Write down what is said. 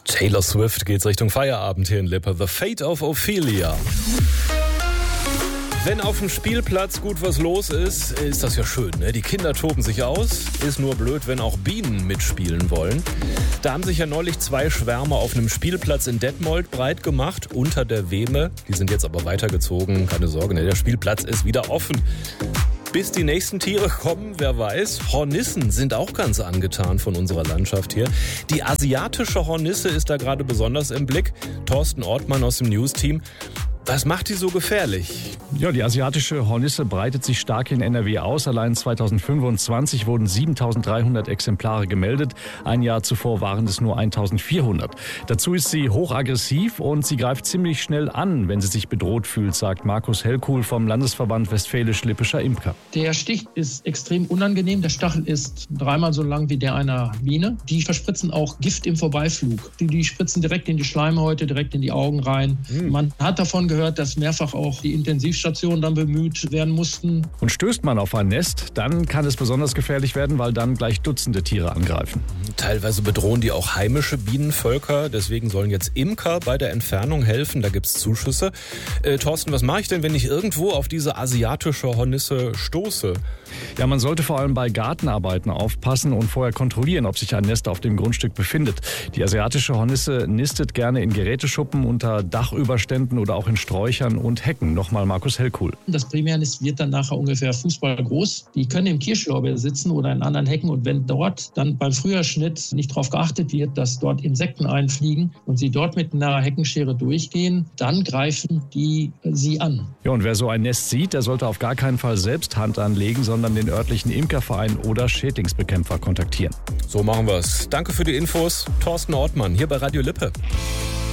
Taylor Swift geht's Richtung Feierabend hier in Lippe. The Fate of Ophelia. Wenn auf dem Spielplatz gut was los ist, ist das ja schön, ne? Die Kinder toben sich aus. Ist nur blöd, wenn auch Bienen mitspielen wollen. Da haben sich ja neulich 2 Schwärme auf einem Spielplatz in Detmold breit gemacht, unter der Wehme. Die sind jetzt aber weitergezogen. Keine Sorge, ne? Der Spielplatz ist wieder offen. Bis die nächsten Tiere kommen, wer weiß. Hornissen sind auch ganz angetan von unserer Landschaft hier. Die asiatische Hornisse ist da gerade besonders im Blick. Thorsten Ortmann aus dem News-Team. Was macht die so gefährlich? Ja, die asiatische Hornisse breitet sich stark in NRW aus. Allein 2025 wurden 7.300 Exemplare gemeldet. Ein Jahr zuvor waren es nur 1.400. Dazu ist sie hochaggressiv und sie greift ziemlich schnell an, wenn sie sich bedroht fühlt, sagt Markus Hellkuhl vom Landesverband Westfälisch-Lippischer Imker. Der Stich ist extrem unangenehm. Der Stachel ist 3-mal so lang wie der einer Biene. Die verspritzen auch Gift im Vorbeiflug. Die spritzen direkt in die Schleimhäute, direkt in die Augen rein. Man hat davon gehört, dass mehrfach auch die Intensivstationen dann bemüht werden mussten. Und stößt man auf ein Nest, dann kann es besonders gefährlich werden, weil dann gleich Dutzende Tiere angreifen. Teilweise bedrohen die auch heimische Bienenvölker. Deswegen sollen jetzt Imker bei der Entfernung helfen. Da gibt's Zuschüsse. Thorsten, was mache ich denn, wenn ich irgendwo auf diese asiatische Hornisse stoße? Ja, man sollte vor allem bei Gartenarbeiten aufpassen und vorher kontrollieren, ob sich ein Nest auf dem Grundstück befindet. Die asiatische Hornisse nistet gerne in Geräteschuppen, unter Dachüberständen oder auch in Sträuchern und Hecken. Nochmal Markus Hellkuhl. Das Primärnest wird dann nachher ungefähr Fußball groß. Die können im Kirschlorbeer sitzen oder in anderen Hecken. Und wenn dort dann beim Frühjahrsschnitt nicht darauf geachtet wird, dass dort Insekten einfliegen und sie dort mit einer Heckenschere durchgehen, dann greifen die sie an. Ja, und wer so ein Nest sieht, der sollte auf gar keinen Fall selbst Hand anlegen, sondern den örtlichen Imkerverein oder Schädlingsbekämpfer kontaktieren. So machen wir's. Danke für die Infos. Thorsten Ortmann hier bei Radio Lippe.